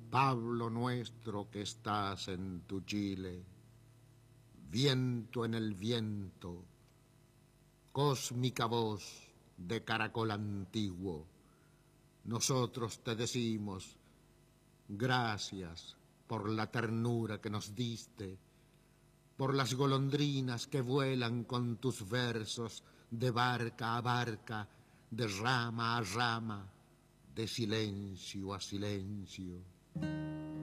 Pablo nuestro que estás en tu Chile, viento en el viento, cósmica voz de caracol antiguo, nosotros te decimos gracias por la ternura que nos diste, por las golondrinas que vuelan con tus versos de barca a barca, de rama a rama, de silencio a silencio.